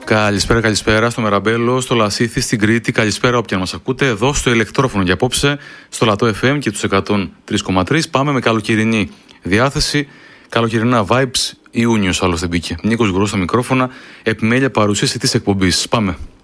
Καλησπέρα στο Μεραμπέλο, στο Λασίθι, στην Κρήτη. Καλησπέρα όποιον μας ακούτε. Εδώ στο ηλεκτρόφωνο για απόψε, στο Λατό FM και τους 103,3. Πάμε με καλοκαιρινή διάθεση, καλοκαιρινά vibes. Ιούνιος άλλωστε μπήκε. Νίκος Γκουρός στα μικρόφωνα, επιμέλεια παρουσίαση της εκπομπής. Πάμε.